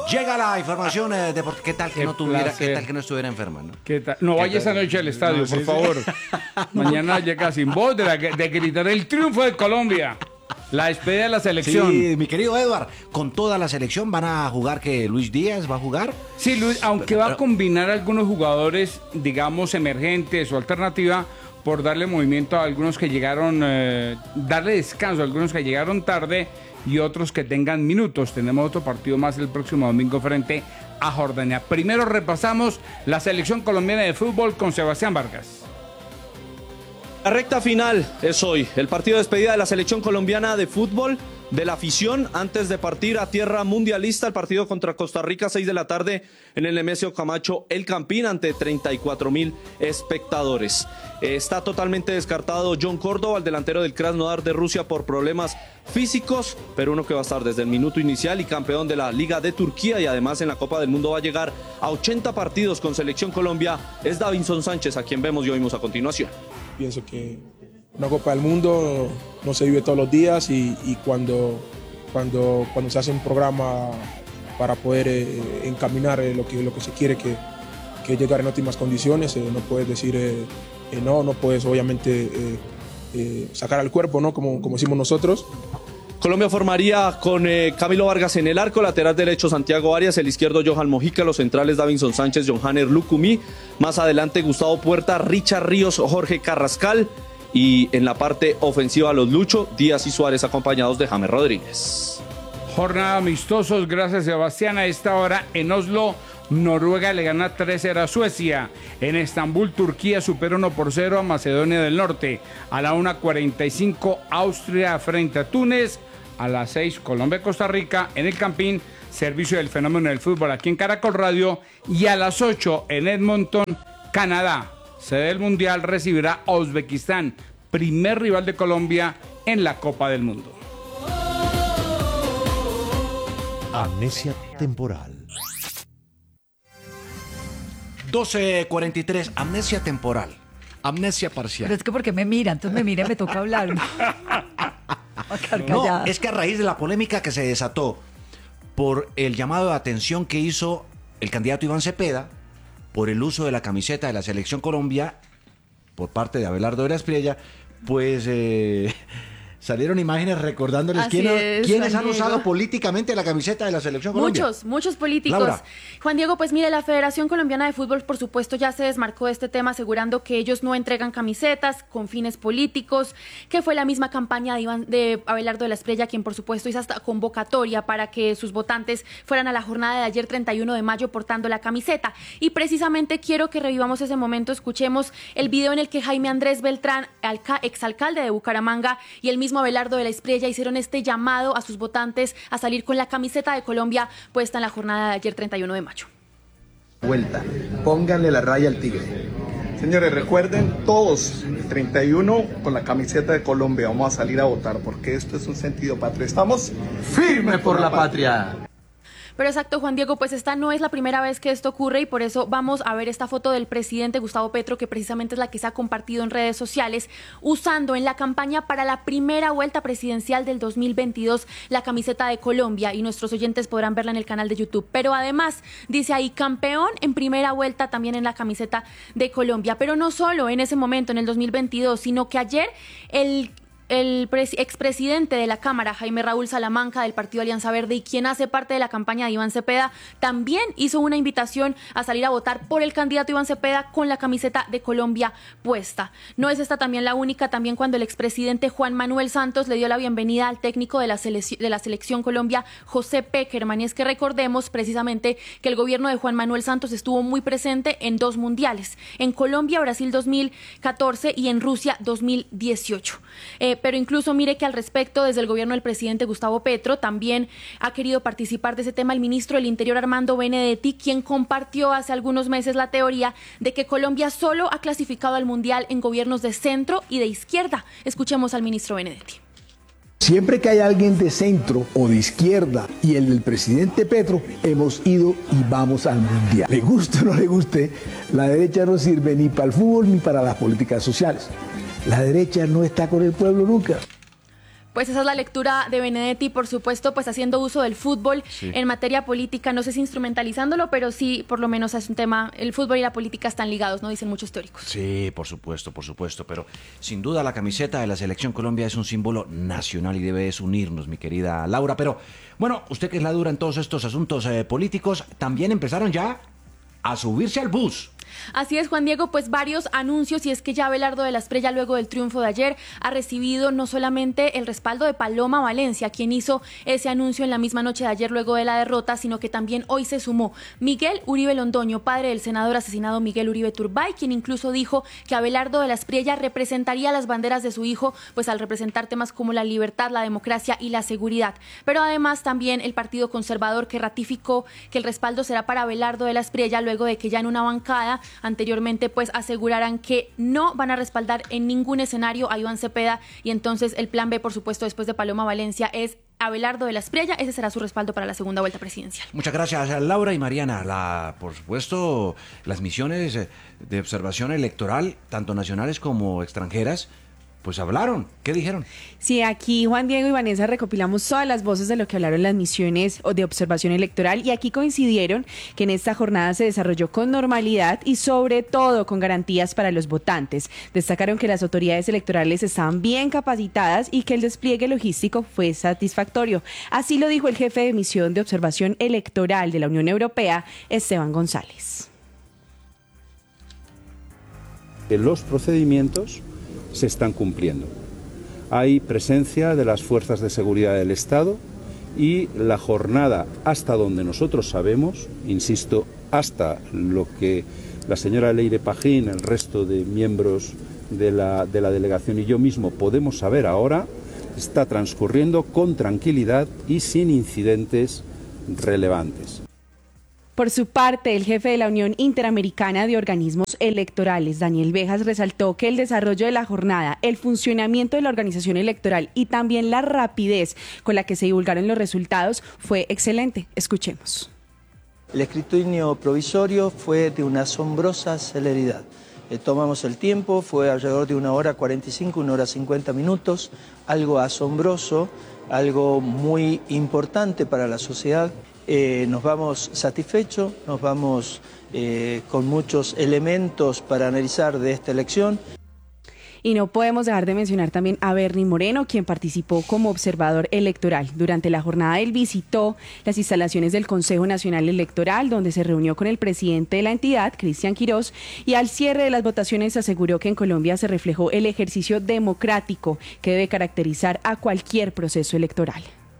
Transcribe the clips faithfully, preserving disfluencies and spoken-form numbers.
Llega la información eh, deportiva. ¿Qué tal que Qué no tuviera, placer. qué tal que no estuviera enferma, no? ¿Qué tal? No vaya esa noche al estadio, No, sí, por sí. favor. Mañana llega sin voz de, la, de gritar el triunfo de Colombia. La despedida de la selección. Sí, mi querido Edward, con toda la selección van a jugar que Luis Díaz va a jugar. Sí, Luis, aunque va a combinar algunos jugadores, digamos, emergentes o alternativa, por darle movimiento a algunos que llegaron, eh, darle descanso a algunos que llegaron tarde y otros que tengan minutos. Tenemos otro partido más el próximo domingo frente a Jordania. Primero repasamos la selección colombiana de fútbol con Sebastián Vargas. La recta final es hoy, el partido de despedida de la selección colombiana de fútbol, de la afición, antes de partir a tierra mundialista, el partido contra Costa Rica, seis de la tarde, en el Nemesio Camacho, El Campín, ante treinta y cuatro mil espectadores. Eh, está totalmente descartado John Córdoba, el delantero del Krasnodar de Rusia, por problemas físicos, pero uno que va a estar desde el minuto inicial y campeón de la Liga de Turquía, y además en la Copa del Mundo va a llegar a ochenta partidos con Selección Colombia, es Davinson Sánchez, a quien vemos y oímos a continuación. Pienso que una Copa del Mundo no se vive todos los días y, y cuando, cuando, cuando se hace un programa para poder eh, encaminar eh, lo, que, lo que se quiere, que, que llegar en óptimas condiciones, eh, no puedes decir eh, eh, no, no puedes obviamente eh, eh, sacar al cuerpo, ¿no? como, como decimos nosotros. Colombia formaría con eh, Camilo Vargas en el arco, lateral derecho Santiago Arias, el izquierdo Johan Mojica, los centrales Davinson Sánchez, Johanner Lucumí, más adelante Gustavo Puerta, Richard Ríos, Jorge Carrascal, y en la parte ofensiva los Lucho, Díaz y Suárez, acompañados de James Rodríguez. Jornada amistosos, gracias Sebastián. A esta hora en Oslo, Noruega le gana tres cero a Suecia. En Estambul, Turquía supera uno por cero a Macedonia del Norte. A la una cuarenta y cinco, Austria frente a Túnez. A las seis, Colombia-Costa Rica en el Campín, servicio del fenómeno del fútbol aquí en Caracol Radio. Y a las ocho, en Edmonton, Canadá, sede del Mundial, recibirá a Uzbekistán, primer rival de Colombia en la Copa del Mundo. Amnesia temporal. doce cuarenta y tres, amnesia temporal, amnesia parcial. Pero es que porque me mira, entonces me mira y me toca hablar. No, es que a raíz de la polémica que se desató por el llamado de atención que hizo el candidato Iván Cepeda por el uso de la camiseta de la Selección Colombia por parte de Abelardo de la Espriella, pues eh, salieron imágenes recordándoles quién, es, quiénes Juan han Diego. usado políticamente la camiseta de la Selección Colombia. Muchos, muchos políticos. Laura. Juan Diego, pues mire, la Federación Colombiana de Fútbol, por supuesto, ya se desmarcó de este tema, asegurando que ellos no entregan camisetas con fines políticos, que fue la misma campaña de, Iván, de Abelardo de la Espriella, quien por supuesto hizo hasta convocatoria para que sus votantes fueran a la jornada de ayer, treinta y uno de mayo, portando la camiseta. Y precisamente quiero que revivamos ese momento, escuchemos el video en el que Jaime Andrés Beltrán, alca- exalcalde de Bucaramanga, y el mismo Abelardo de la Espriella hicieron este llamado a sus votantes a salir con la camiseta de Colombia puesta en la jornada de ayer, treinta y uno de mayo. Vuelta, pónganle la raya al tigre. Señores, recuerden todos, el treinta y uno con la camiseta de Colombia, vamos a salir a votar porque esto es un sentido patrio. Estamos firmes por la patria. Pero exacto, Juan Diego, pues esta no es la primera vez que esto ocurre y por eso vamos a ver esta foto del presidente Gustavo Petro, que precisamente es la que se ha compartido en redes sociales, usando en la campaña para la primera vuelta presidencial del dos mil veintidós la camiseta de Colombia, y nuestros oyentes podrán verla en el canal de YouTube. Pero además dice ahí, campeón en primera vuelta también en la camiseta de Colombia. Pero no solo en ese momento, en el dos mil veintidós, sino que ayer el... El expresidente de la Cámara, Jaime Raúl Salamanca, del Partido Alianza Verde, y quien hace parte de la campaña de Iván Cepeda, también hizo una invitación a salir a votar por el candidato Iván Cepeda con la camiseta de Colombia puesta. No es esta también la única, también cuando el expresidente Juan Manuel Santos le dio la bienvenida al técnico de la, selec- de la Selección Colombia, José Pekerman. Y es que recordemos precisamente que el gobierno de Juan Manuel Santos estuvo muy presente en dos mundiales, en Colombia, Brasil dos mil catorce y en Rusia dos mil dieciocho. Eh, pero incluso mire que al respecto, desde el gobierno del presidente Gustavo Petro, también ha querido participar de ese tema el ministro del Interior, Armando Benedetti, quien compartió hace algunos meses la teoría de que Colombia solo ha clasificado al Mundial en gobiernos de centro y de izquierda. Escuchemos al ministro Benedetti. Siempre que hay alguien de centro o de izquierda y el del presidente Petro, hemos ido y vamos al Mundial. Le guste o no le guste, la derecha no sirve ni para el fútbol ni para las políticas sociales. La derecha no está con el pueblo nunca. Pues esa es la lectura de Benedetti, por supuesto, pues haciendo uso del fútbol sí. en materia política, no sé si instrumentalizándolo, pero sí, por lo menos es un tema, el fútbol y la política están ligados, ¿no? Dicen muchos teóricos. Sí, por supuesto, por supuesto, pero sin duda la camiseta de la Selección Colombia es un símbolo nacional y debe unirnos, mi querida Laura, pero bueno, usted que es la dura en todos estos asuntos eh, políticos, también empezaron ya a subirse al bus. Así es, Juan Diego, pues varios anuncios, y es que ya Abelardo de la Espriella, luego del triunfo de ayer, ha recibido no solamente el respaldo de Paloma Valencia, quien hizo ese anuncio en la misma noche de ayer luego de la derrota, sino que también hoy se sumó Miguel Uribe Londoño, padre del senador asesinado Miguel Uribe Turbay, quien incluso dijo que Abelardo de la Espriella representaría las banderas de su hijo, pues al representar temas como la libertad, la democracia y la seguridad. Pero además también el Partido Conservador, que ratificó que el respaldo será para Abelardo de la Espriella, luego de que ya en una bancada anteriormente pues aseguraran que no van a respaldar en ningún escenario a Iván Cepeda, y entonces el plan B, por supuesto, después de Paloma Valencia, es Abelardo de la Espriella. Ese será su respaldo para la segunda vuelta presidencial. Muchas gracias, Laura y Mariana. La, por supuesto, las misiones de observación electoral, tanto nacionales como extranjeras, pues hablaron. ¿Qué dijeron? Sí, aquí Juan Diego y Vanessa recopilamos todas las voces de lo que hablaron las misiones de observación electoral, y aquí coincidieron que en esta jornada se desarrolló con normalidad y sobre todo con garantías para los votantes. Destacaron que las autoridades electorales estaban bien capacitadas y que el despliegue logístico fue satisfactorio. Así lo dijo el jefe de misión de observación electoral de la Unión Europea, Esteban González. Los procedimientos se están cumpliendo. Hay presencia de las fuerzas de seguridad del Estado y la jornada, hasta donde nosotros sabemos, insisto, hasta lo que la señora Leire Pajín, el resto de miembros de la, de la delegación y yo mismo podemos saber ahora, está transcurriendo con tranquilidad y sin incidentes relevantes. Por su parte, el jefe de la Unión Interamericana de Organismos Electorales, Daniel Vejas, resaltó que el desarrollo de la jornada, el funcionamiento de la organización electoral y también la rapidez con la que se divulgaron los resultados fue excelente. Escuchemos. El escrutinio provisorio fue de una asombrosa celeridad. Eh, tomamos el tiempo, fue alrededor de una hora cuarenta y cinco, una hora cincuenta minutos, algo asombroso, algo muy importante para la sociedad. Eh, nos vamos satisfechos, nos vamos eh, con muchos elementos para analizar de esta elección. Y no podemos dejar de mencionar también a Bernie Moreno, quien participó como observador electoral. Durante la jornada él visitó las instalaciones del Consejo Nacional Electoral, donde se reunió con el presidente de la entidad, Cristian Quirós, y al cierre de las votaciones aseguró que en Colombia se reflejó el ejercicio democrático que debe caracterizar a cualquier proceso electoral.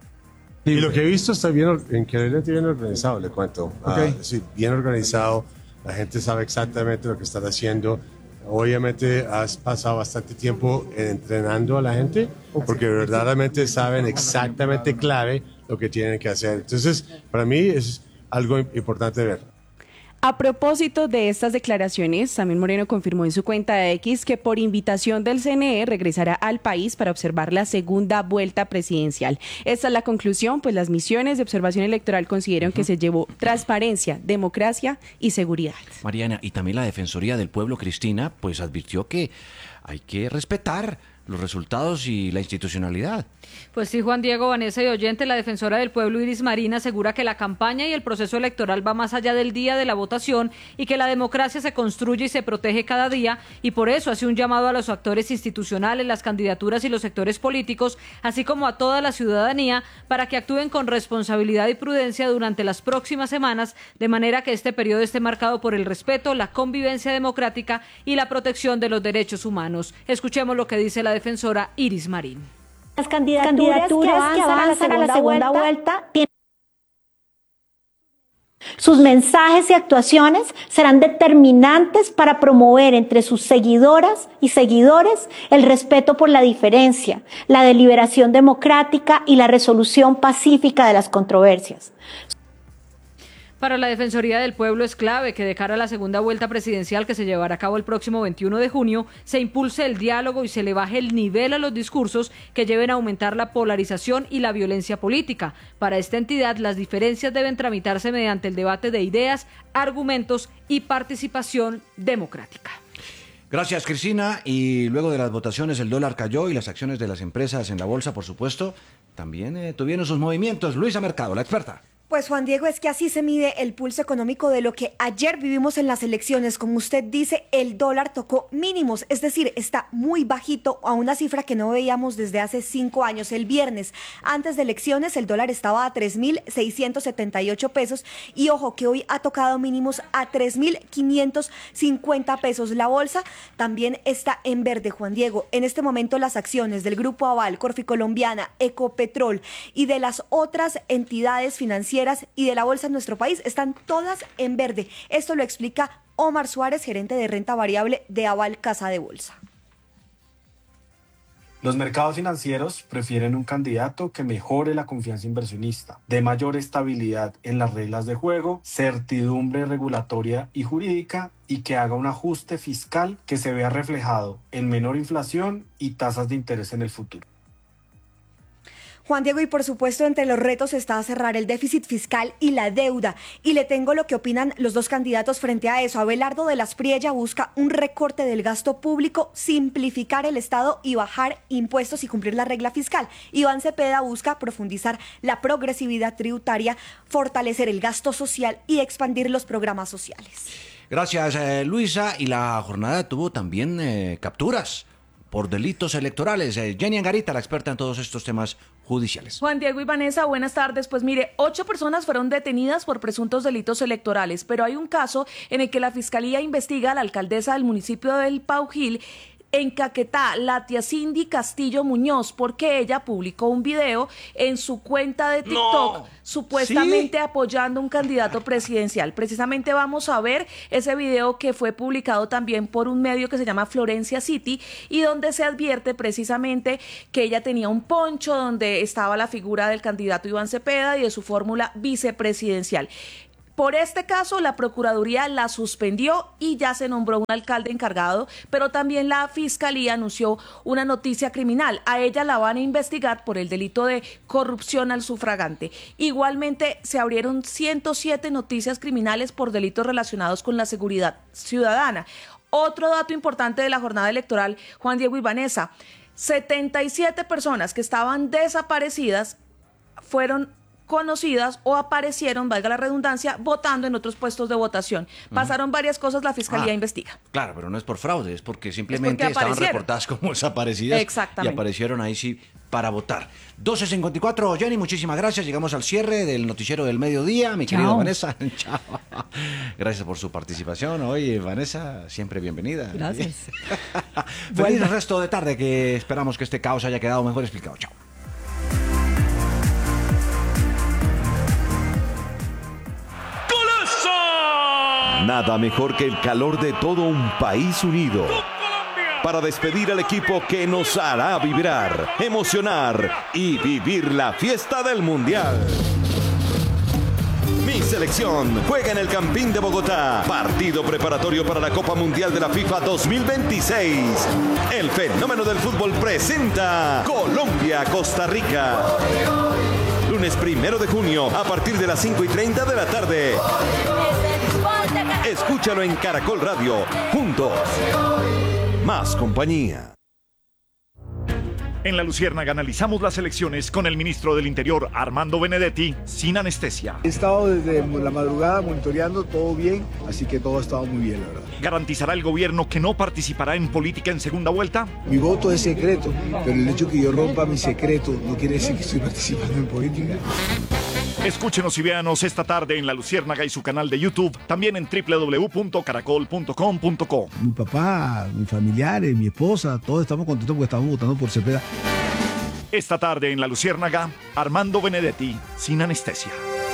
Y lo que he visto está bien, increíblemente bien organizado, le cuento. Okay. Ah, sí, bien organizado, la gente sabe exactamente lo que están haciendo. Obviamente has pasado bastante tiempo entrenando a la gente, porque verdaderamente saben exactamente clave lo que tienen que hacer. Entonces, para mí es algo importante ver. A propósito de estas declaraciones, también Moreno confirmó en su cuenta de X que por invitación del C N E regresará al país para observar la segunda vuelta presidencial. Esta es la conclusión, pues las misiones de observación electoral consideraron uh-huh. que se llevó transparencia, democracia y seguridad. Mariana, y también la Defensoría del Pueblo, Cristina, pues advirtió que hay que respetar los resultados y la institucionalidad. Pues sí, Juan Diego, Vanessa y oyente, la defensora del pueblo Iris Marín asegura que la campaña y el proceso electoral va más allá del día de la votación y que la democracia se construye y se protege cada día, y por eso hace un llamado a los actores institucionales, las candidaturas y los sectores políticos, así como a toda la ciudadanía, para que actúen con responsabilidad y prudencia durante las próximas semanas, de manera que este periodo esté marcado por el respeto, la convivencia democrática y la protección de los derechos humanos. Escuchemos lo que dice la defensora Iris Marín. Las candidaturas, candidaturas que avanzan a la segunda, a la segunda vuelta, vuelta tienen... Sus mensajes y actuaciones serán determinantes para promover entre sus seguidoras y seguidores el respeto por la diferencia, la deliberación democrática y la resolución pacífica de las controversias. Para la Defensoría del Pueblo es clave que de cara a la segunda vuelta presidencial que se llevará a cabo el próximo veintiuno de junio, se impulse el diálogo y se le baje el nivel a los discursos que lleven a aumentar la polarización y la violencia política. Para esta entidad, las diferencias deben tramitarse mediante el debate de ideas, argumentos y participación democrática. Gracias, Cristina. Y luego de las votaciones el dólar cayó y las acciones de las empresas en la bolsa, por supuesto, también eh, tuvieron sus movimientos. Luisa Mercado, la experta. Pues Juan Diego, es que así se mide el pulso económico de lo que ayer vivimos en las elecciones. Como usted dice, el dólar tocó mínimos, es decir, está muy bajito a una cifra que no veíamos desde hace cinco años. El viernes, antes de elecciones, el dólar estaba a tres mil seiscientos setenta y ocho pesos y ojo que hoy ha tocado mínimos a tres mil quinientos cincuenta pesos. La bolsa también está en verde, Juan Diego. En este momento las acciones del Grupo Aval, Corficolombiana, Ecopetrol y de las otras entidades financieras y de la bolsa en nuestro país están todas en verde. Esto lo explica Omar Suárez, gerente de renta variable de Aval Casa de Bolsa. Los mercados financieros prefieren un candidato que mejore la confianza inversionista, dé mayor estabilidad en las reglas de juego, certidumbre regulatoria y jurídica y que haga un ajuste fiscal que se vea reflejado en menor inflación y tasas de interés en el futuro. Juan Diego, y por supuesto entre los retos está cerrar el déficit fiscal y la deuda. Y le tengo lo que opinan los dos candidatos frente a eso. Abelardo de las Priella busca un recorte del gasto público, simplificar el Estado y bajar impuestos y cumplir la regla fiscal. Iván Cepeda busca profundizar la progresividad tributaria, fortalecer el gasto social y expandir los programas sociales. Gracias, eh, Luisa. Y la jornada tuvo también eh, capturas por delitos electorales. Eh, Jenny Angarita, la experta en todos estos temas judiciales. Juan Diego y Vanessa, buenas tardes. Pues mire, ocho personas fueron detenidas por presuntos delitos electorales, pero hay un caso en el que la Fiscalía investiga a la alcaldesa del municipio del Paujil, en Caquetá, la tía Cindy Castillo Muñoz, porque ella publicó un video en su cuenta de TikTok, no. supuestamente ¿Sí? apoyando un candidato presidencial. Precisamente vamos a ver ese video que fue publicado también por un medio que se llama Florencia City y donde se advierte precisamente que ella tenía un poncho donde estaba la figura del candidato Iván Cepeda y de su fórmula vicepresidencial. Por este caso, la Procuraduría la suspendió y ya se nombró un alcalde encargado, pero también la Fiscalía anunció una noticia criminal. A ella la van a investigar por el delito de corrupción al sufragante. Igualmente, se abrieron ciento siete noticias criminales por delitos relacionados con la seguridad ciudadana. Otro dato importante de la jornada electoral, Juan Diego y Vanessa, setenta y siete personas que estaban desaparecidas fueron conocidas o aparecieron, valga la redundancia, votando en otros puestos de votación. Pasaron uh-huh. varias cosas, la Fiscalía ah, investiga. Claro, pero no es por fraude, es porque simplemente es porque estaban reportadas como desaparecidas. Exactamente. Y aparecieron ahí sí para votar. doce cincuenta y cuatro, Jenny, muchísimas gracias. Llegamos al cierre del noticiero del mediodía. Mi querida Vanessa, chao. Gracias por su participación hoy, Vanessa, siempre bienvenida. Gracias. Feliz resto de tarde, que esperamos que este caos haya quedado mejor explicado. Chao. Nada mejor que el calor de todo un país unido para despedir al equipo que nos hará vibrar, emocionar y vivir la fiesta del Mundial. Mi selección juega en el Campín de Bogotá, partido preparatorio para la Copa Mundial de la FIFA dos mil veintiséis. El fenómeno del fútbol presenta Colombia-Costa Rica. Lunes primero de junio a partir de las cinco y treinta de la tarde. Escúchalo en Caracol Radio. Juntos, más compañía. En La Luciérnaga analizamos las elecciones con el ministro del Interior, Armando Benedetti, sin anestesia. He estado desde la madrugada monitoreando todo bien, así que todo ha estado muy bien, la verdad. ¿Garantizará el gobierno que no participará en política en segunda vuelta? Mi voto es secreto, pero el hecho que yo rompa mi secreto no quiere decir que estoy participando en política. Escúchenos y véanos esta tarde en La Luciérnaga y su canal de YouTube, también en doble u doble u doble u punto caracol punto com punto co. Mi papá, mis familiares, mi esposa, todos estamos contentos porque estamos votando por Cepeda. Esta tarde en La Luciérnaga, Armando Benedetti, sin anestesia.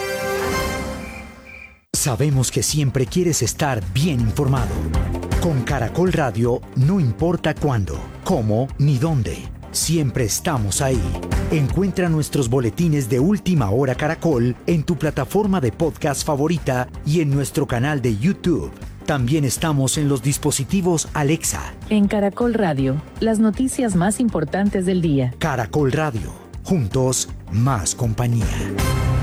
Sabemos que siempre quieres estar bien informado. Con Caracol Radio, no importa cuándo, cómo ni dónde. Siempre estamos ahí. Encuentra nuestros boletines de Última Hora Caracol en tu plataforma de podcast favorita y en nuestro canal de YouTube. También estamos en los dispositivos Alexa. En Caracol Radio, las noticias más importantes del día. Caracol Radio. Juntos, más compañía.